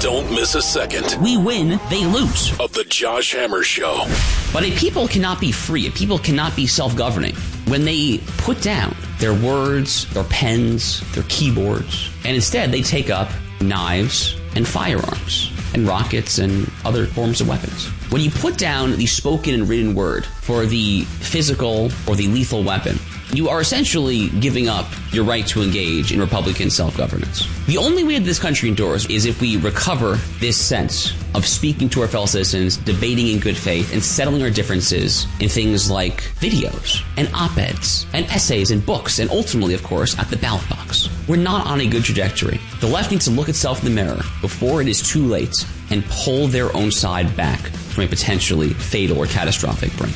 Don't miss a second. We win, they lose. Of the Josh Hammer Show. But a people cannot be free. A people cannot be self-governing when they put down their words, their pens, their keyboards, and instead they take up knives and firearms and rockets and other forms of weapons. When you put down the spoken and written word for the physical or the lethal weapon, you are essentially giving up your right to engage in Republican self-governance. The only way this country endures is if we recover this sense of speaking to our fellow citizens, debating in good faith, and settling our differences in things like videos and op-eds and essays and books, and ultimately, of course, at the ballot box. We're not on a good trajectory. The left needs to look itself in the mirror before it is too late and pull their own side back from a potentially fatal or catastrophic brink.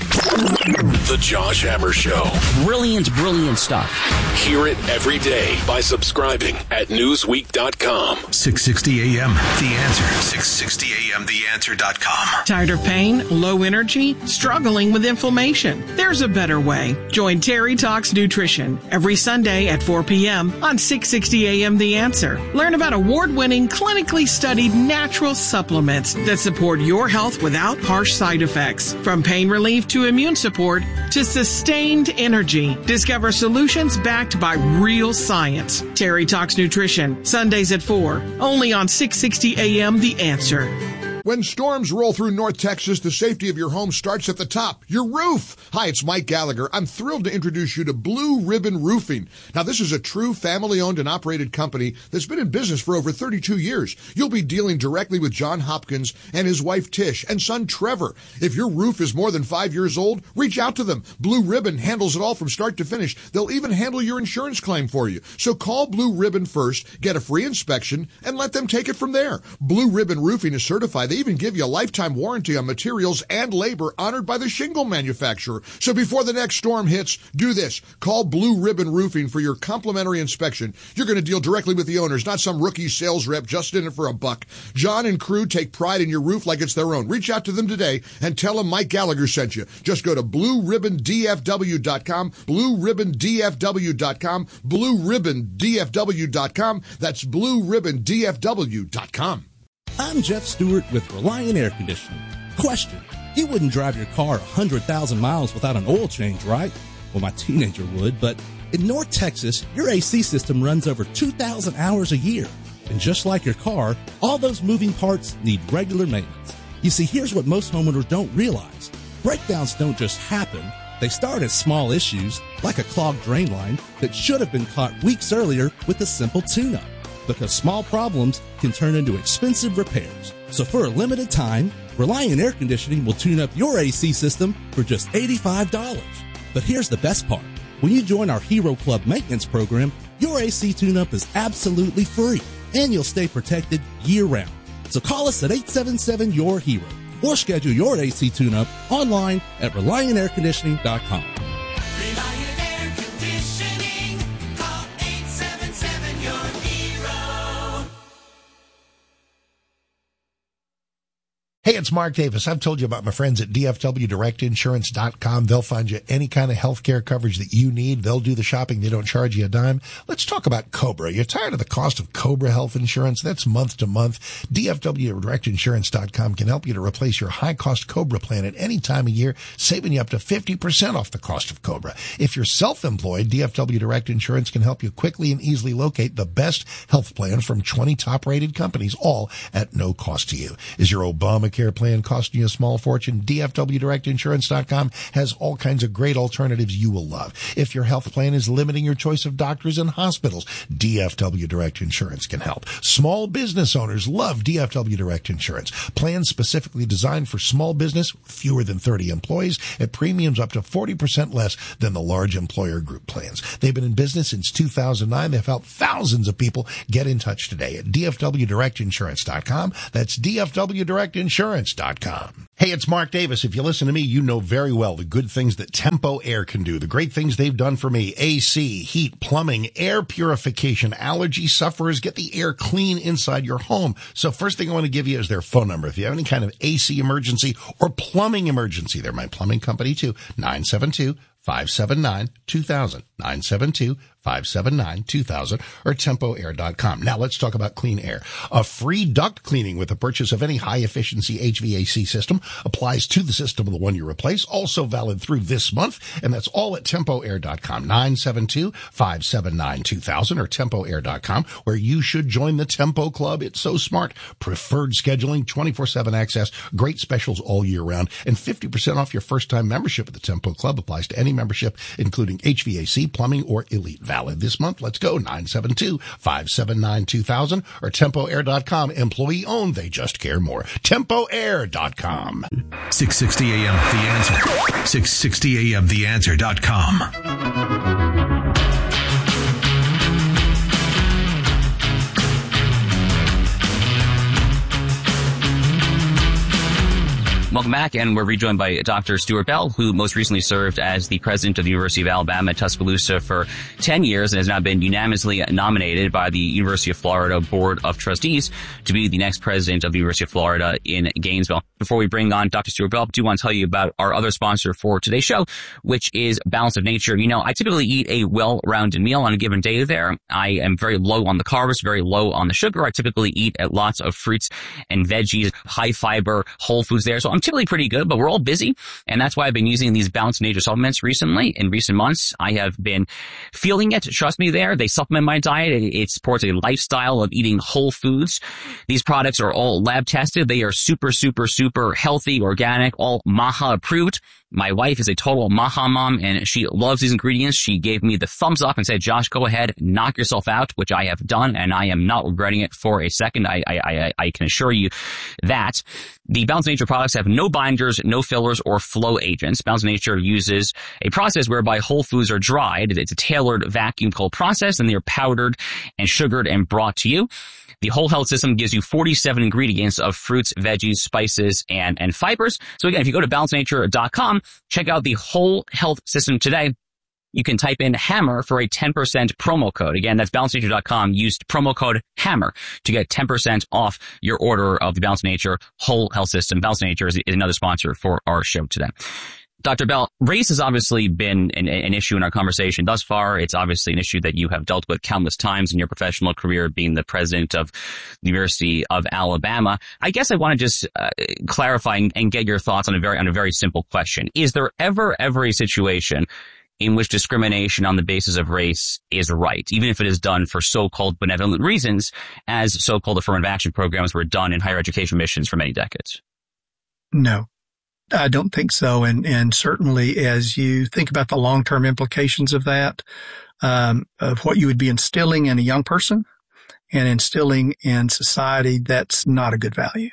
The Josh Hammer Show. Brilliant, brilliant stuff. Hear it every day by subscribing at Newsweek.com. 660 AM, The Answer. 660 AM, TheAnswer.com. Tired of pain, low energy, struggling with inflammation? There's a better way. Join Terry Talks Nutrition every Sunday at 4 p.m. on 660 AM The Answer. Learn about award-winning, clinically studied natural supplements that support your health without harsh side effects. From pain relief to immune support to sustained energy. Discover solutions backed by real science. Terry Talks Nutrition, Sundays at 4, only on 660 AM The Answer. When storms roll through North Texas, the safety of your home starts at the top, your roof. Hi, it's Mike Gallagher. I'm thrilled to introduce you to Blue Ribbon Roofing. Now, this is a true family-owned and operated company that's been in business for over 32 years. You'll be dealing directly with John Hopkins and his wife Tish and son Trevor. If your roof is more than 5 years old, reach out to them. Blue Ribbon handles it all from start to finish. They'll even handle your insurance claim for you. So call Blue Ribbon first, get a free inspection, and let them take it from there. Blue Ribbon Roofing is certified. They even give you a lifetime warranty on materials and labor honored by the shingle manufacturer. So before the next storm hits, do this. Call Blue Ribbon Roofing for your complimentary inspection. You're going to deal directly with the owners, not some rookie sales rep just in it for a buck. John and crew take pride in your roof like it's their own. Reach out to them today and tell them Mike Gallagher sent you. Just go to BlueRibbonDFW.com, BlueRibbonDFW.com, BlueRibbonDFW.com. That's BlueRibbonDFW.com. I'm Jeff Stewart with Reliant Air Conditioning. Question: you wouldn't drive your car 100,000 miles without an oil change, right? Well, my teenager would, but in North Texas, your AC system runs over 2,000 hours a year. And just like your car, all those moving parts need regular maintenance. You see, here's what most homeowners don't realize. Breakdowns don't just happen. They start as small issues, like a clogged drain line that should have been caught weeks earlier with a simple tune-up. Because small problems can turn into expensive repairs. So for a limited time, Reliant Air Conditioning will tune up your AC system for just $85. But here's the best part. When you join our Hero Club maintenance program, your AC tune-up is absolutely free, and you'll stay protected year-round. So call us at 877-YOUR-HERO or schedule your AC tune-up online at ReliantAirConditioning.com. Hey, it's Mark Davis. I've told you about my friends at DFWDirectInsurance.com. They'll find you any kind of health care coverage that you need. They'll do the shopping. They don't charge you a dime. Let's talk about Cobra. You're tired of the cost of Cobra health insurance? That's month to month. DFWDirectInsurance.com can help you to replace your high-cost Cobra plan at any time of year, saving you up to 50% off the cost of Cobra. If you're self-employed, DFW Direct Insurance can help you quickly and easily locate the best health plan from 20 top-rated companies, all at no cost to you. Is your Obamacare plan costing you a small fortune? DFWDirectInsurance.com has all kinds of great alternatives you will love. If your health plan is limiting your choice of doctors and hospitals, DFW Direct Insurance can help. Small business owners love DFW Direct Insurance. Plans specifically designed for small business, fewer than 30 employees, at premiums up to 40% less than the large employer group plans. They've been in business since 2009. They've helped thousands of people. Get in touch today at DFWDirectInsurance.com. That's DFWDirectInsurance.com. Hey, it's Mark Davis. If you listen to me, you know very well the good things that Tempo Air can do, the great things they've done for me. AC, heat, plumbing, air purification. Allergy sufferers, get the air clean inside your home. So first thing I want to give you is their phone number. If you have any kind of AC emergency or plumbing emergency, they're my plumbing company too, 972-579-2000, 888-579-2000 or TempoAir.com. Now let's talk about clean air. A free duct cleaning with the purchase of any high-efficiency HVAC system applies to the system of the one you replace, also valid through this month, and that's all at TempoAir.com. 972-579-2000 or TempoAir.com, where you should join the Tempo Club. It's so smart. Preferred scheduling, 24/7 access, great specials all year round, and 50% off your first-time membership at the Tempo Club applies to any membership, including HVAC, plumbing, or Elite. Valid this month. Let's go. 972-579-2000 or TempoAir.com. Employee owned. They just care more. TempoAir.com. 660 AM, The Answer. 660 AM, TheAnswer.com. Welcome back, and we're rejoined by Dr. Stuart Bell, who most recently served as the president of the University of Alabama at Tuscaloosa for 10 years and has now been unanimously nominated by the University of Florida Board of Trustees to be the next president of the University of Florida in Gainesville. Before we bring on Dr. Stuart Bell, I do want to tell you about our other sponsor for today's show, which is Balance of Nature. You know, I typically eat a well-rounded meal on a given day there. I am very low on the carbs, very low on the sugar. I typically eat lots of fruits and veggies, high fiber, whole foods there. So I'm typically pretty good, but we're all busy, and that's why I've been using these Balance of Nature supplements recently. In recent months, I have been feeling it. Trust me there. They supplement my diet. It supports a lifestyle of eating whole foods. These products are all lab tested. They are super, super, super healthy, organic, all MAHA approved. My wife is a total MAHA mom, and she loves these ingredients. She gave me the thumbs up and said, Josh, go ahead, knock yourself out, which I have done, and I am not regretting it for a second. I can assure you that. The Balance of Nature products have no binders, no fillers, or flow agents. Balance of Nature uses a process whereby whole foods are dried. It's a tailored vacuum cold process, and they are powdered and sugared and brought to you. The Whole Health System gives you 47 ingredients of fruits, veggies, spices, and fibers. So again, if you go to balancenature.com, check out the Whole Health System today. You can type in HAMMER for a 10% promo code. Again, that's balancenature.com. Use promo code HAMMER to get 10% off your order of the Balance of Nature Whole Health System. Balance of Nature is another sponsor for our show today. Dr. Bell, race has obviously been an issue in our conversation thus far. It's obviously an issue that you have dealt with countless times in your professional career, being the president of the University of Alabama. I guess I want to just clarify and get your thoughts on a very simple question. Is there ever a situation in which discrimination on the basis of race is right, even if it is done for so-called benevolent reasons, as so-called affirmative action programs were done in higher education missions for many decades? No. I don't think so. And certainly as you think about the long-term implications of that, of what you would be instilling in a young person and instilling in society, that's not a good value.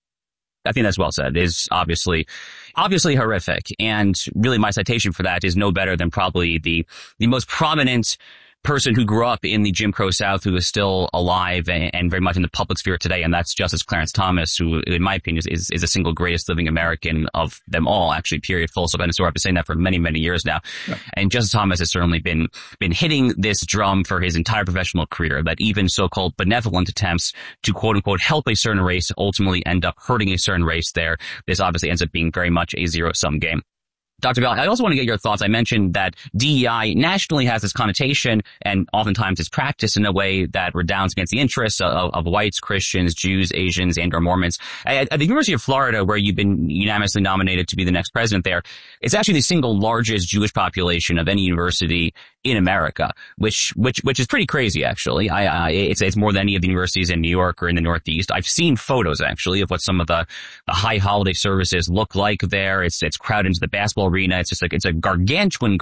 I think that's well said. It is obviously horrific. And really my citation for that is no better than probably the most prominent person who grew up in the Jim Crow South, who is still alive and very much in the public sphere today, and that's Justice Clarence Thomas, who, in my opinion, is the single greatest living American of them all, actually, period, full stop. And so I've been saying that for many, many years now. Yeah. And Justice Thomas has certainly been hitting this drum for his entire professional career, that even so-called benevolent attempts to quote-unquote help a certain race ultimately end up hurting a certain race there. This obviously ends up being very much a zero-sum game. Dr. Bell, I also want to get your thoughts. I mentioned that DEI nationally has this connotation and oftentimes is practiced in a way that redounds against the interests of whites, Christians, Jews, Asians, and or Mormons. At the University of Florida, where you've been unanimously nominated to be the next president there, it's actually the single largest Jewish population of any university in America, which is pretty crazy, actually. It's more than any of the universities in New York or in the Northeast. I've seen photos, actually, of what some of the high holiday services look like there. It's crowded into the basketball arena. It's just like, it's a gargantuan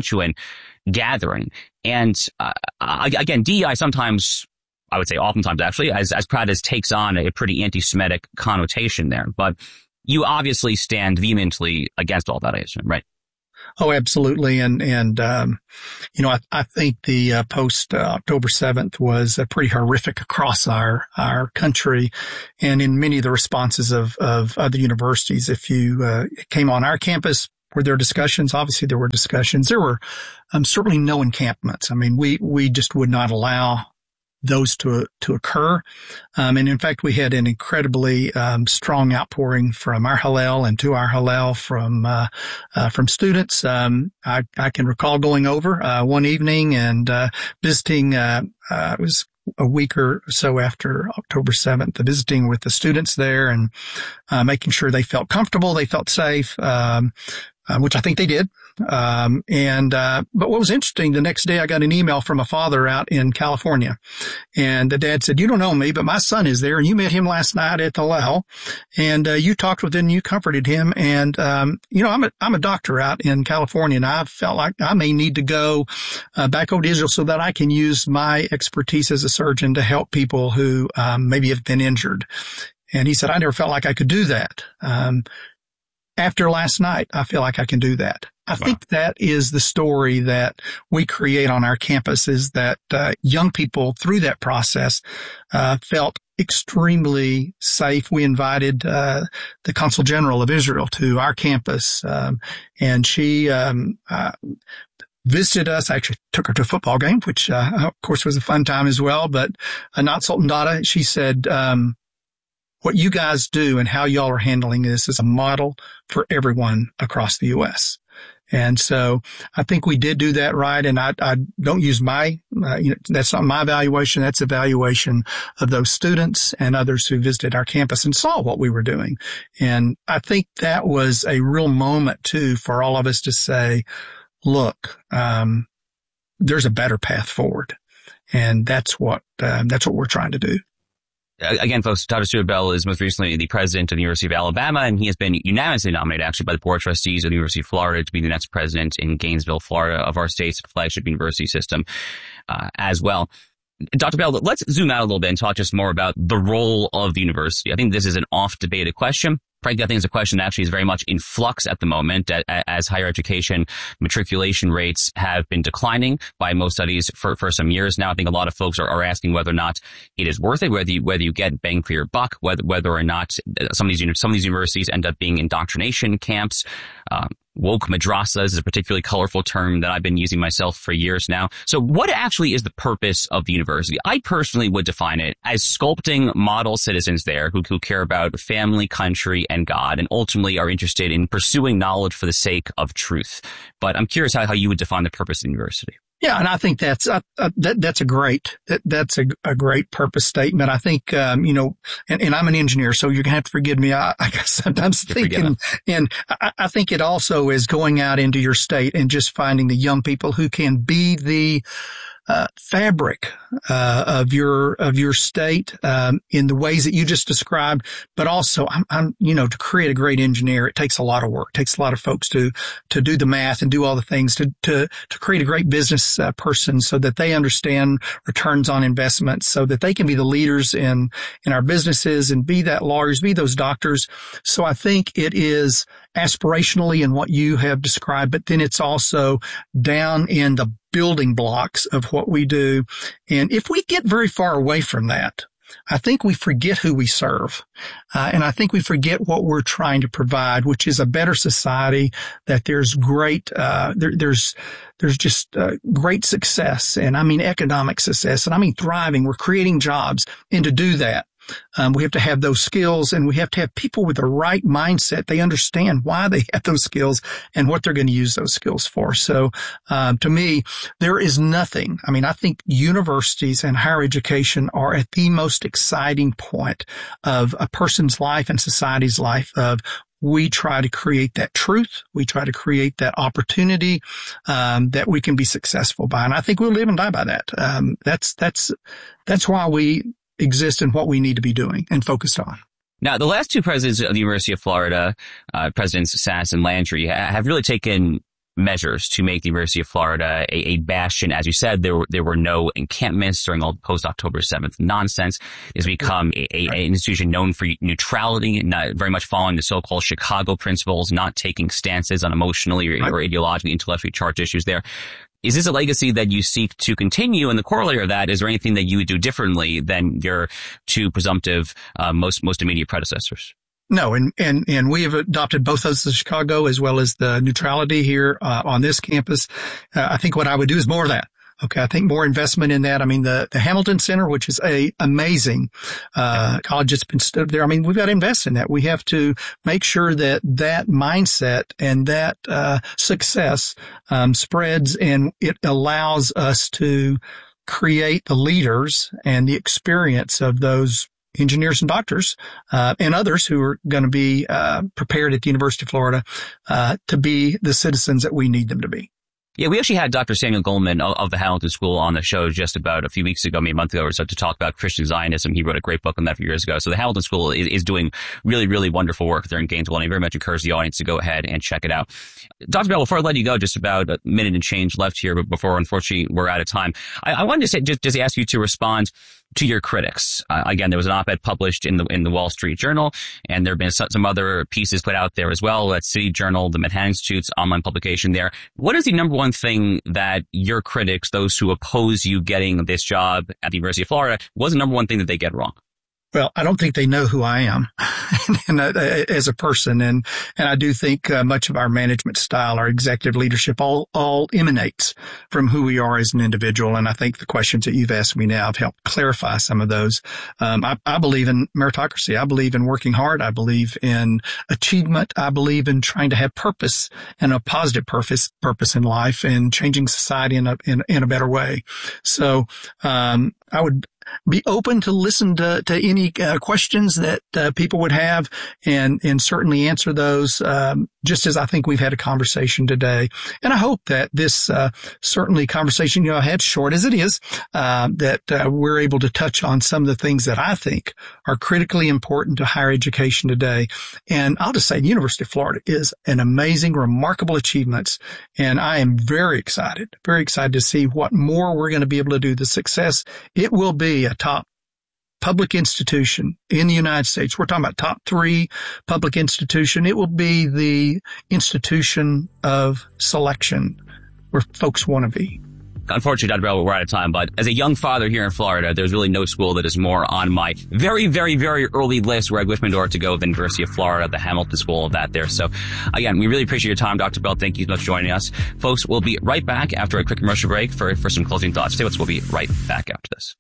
gathering. And, again, DEI sometimes, I would say oftentimes actually, as proud as takes on a pretty anti-Semitic connotation there. But you obviously stand vehemently against all that, I assume, right? Oh, absolutely. And I think the post October 7th was pretty horrific across our country and in many of the responses of other universities. If you came on our campus, were there discussions? Obviously there were discussions. There were certainly no encampments. I mean, we just would not allow those to occur. And in fact, we had an incredibly strong outpouring from our Hillel and to our Hillel from students. I can recall going over one evening and visiting. It was a week or so after October 7th, visiting with the students there and making sure they felt comfortable, they felt safe, which I think they did. But what was interesting, the next day I got an email from a father out in California, and the dad said, "You don't know me, but my son is there, and you met him last night at the Hillel, and you talked with him, and you comforted him, and I'm a doctor out in California, and I felt like I may need to go back over to Israel so that I can use my expertise as a surgeon to help people who maybe have been injured." And he said, "I never felt like I could do that. After last night, I feel like I can do that." I think that is the story that we create on our campus, is that young people through that process felt extremely safe. We invited the Consul General of Israel to our campus, and she visited us. I actually took her to a football game, which of course was a fun time as well. But Anat Sultan Dada, she said, what you guys do and how y'all are handling this is a model for everyone across the U.S. And so I think we did do that right. And I don't use that's not my evaluation. That's evaluation of those students and others who visited our campus and saw what we were doing. And I think that was a real moment too for all of us to say, look, there's a better path forward. And that's what we're trying to do. Again, folks, Dr. Stuart Bell is most recently the president of the University of Alabama, and he has been unanimously nominated, actually, by the Board of Trustees of the University of Florida to be the next president in Gainesville, Florida, of our state's flagship university system as well. Dr. Bell, let's zoom out a little bit and talk just more about the role of the university. I think this is an oft-debated question. Frankly, I think it's a question that actually is very much in flux at the moment as higher education matriculation rates have been declining by most studies for some years now. I think a lot of folks are asking whether or not it is worth it, whether you get bang for your buck, whether or not some of these universities end up being indoctrination camps. Woke madrasas is a particularly colorful term that I've been using myself for years now. So what actually is the purpose of the university? I personally would define it as sculpting model citizens there who care about family, country, and God, and ultimately are interested in pursuing knowledge for the sake of truth. But I'm curious how you would define the purpose of the university. Yeah, and I think that's a great purpose statement. I think and I'm an engineer, so you're gonna have to forgive me. I sometimes think, and I think it also is going out into your state and just finding the young people who can be the fabric of your state in the ways that you just described. But also, to create a great engineer, it takes a lot of work. It takes a lot of folks to do the math and do all the things to create a great business person, so that they understand returns on investments, so that they can be the leaders in our businesses and be that lawyers, be those doctors. So I think it is aspirationally in what you have described, but then it's also down in the building blocks of what we do. And if we get very far away from that, I think we forget who we serve. And I think we forget what we're trying to provide, which is a better society, that there's great, there's just great success. And I mean economic success, and I mean thriving. We're creating jobs. And to do that, we have to have those skills, and we have to have people with the right mindset. They understand why they have those skills and what they're going to use those skills for. So, to me, there is nothing. I mean, I think universities and higher education are at the most exciting point of a person's life and society's life. We try to create that truth. We try to create that opportunity, that we can be successful by. And I think we'll live and die by that. That's why we exist and what we need to be doing and focused on. Now, the last two presidents of the University of Florida, Presidents Sass and Landry, have really taken measures to make the University of Florida a bastion. As you said, there were no encampments during all the post-October 7th nonsense. It's become an institution known for neutrality, not very much following the so-called Chicago principles, not taking stances on emotionally or ideologically, intellectually charged issues there. Is this a legacy that you seek to continue? And the corollary of that, is there anything that you would do differently than your two presumptive, most immediate predecessors? No, and we have adopted both those of Chicago as well as the neutrality here on this campus. I think what I would do is more of that. Okay. I think more investment in that. I mean, the Hamilton Center, which is amazing college that's been stood there. I mean, we've got to invest in that. We have to make sure that mindset and that success spreads, and it allows us to create the leaders and the experience of those engineers and doctors and others who are going to be prepared at the University of Florida to be the citizens that we need them to be. Yeah, we actually had Dr. Samuel Goldman of the Hamilton School on the show just about a few weeks ago, maybe a month ago or so, to talk about Christian Zionism. He wrote a great book on that a few years ago. So the Hamilton School is doing really, really wonderful work there in Gainesville, and I very much encourage the audience to go ahead and check it out. Dr. Bell, before I let you go, just about a minute and change left here, but before, unfortunately, we're out of time, I wanted to say, just ask you to respond to your critics. Again, there was an op-ed published in the Wall Street Journal, and there have been some other pieces put out there as well at City Journal, the Manhattan Institute's online publication there. What is the number one thing that your critics, those who oppose you getting this job at the University of Florida, what's the number one thing that they get wrong? Well, I don't think they know who I am and, as a person. And I do think much of our management style, our executive leadership all emanates from who we are as an individual. And I think the questions that you've asked me now have helped clarify some of those. I believe in meritocracy. I believe in working hard. I believe in achievement. I believe in trying to have purpose and a positive purpose in life and changing society in a better way. So, I would be open to listen to any questions that people would have and certainly answer those, just as I think we've had a conversation today. And I hope that this certainly conversation I had, short as it is, that we're able to touch on some of the things that I think are critically important to higher education today. And I'll just say the University of Florida is an amazing, remarkable achievements. And I am very excited to see what more we're going to be able to do. The success, it will be a top public institution in the United States. We're talking about top 3 public institution. It will be the institution of selection where folks want to be. Unfortunately, Dr. Bell, we're out of time, but as a young father here in Florida, there's really no school that is more on my very, very, very early list where I wish my daughter to go than the University of Florida, the Hamilton School of that there. So again, we really appreciate your time, Dr. Bell. Thank you so much for joining us. Folks, we'll be right back after a quick commercial break for some closing thoughts. We'll be right back after this.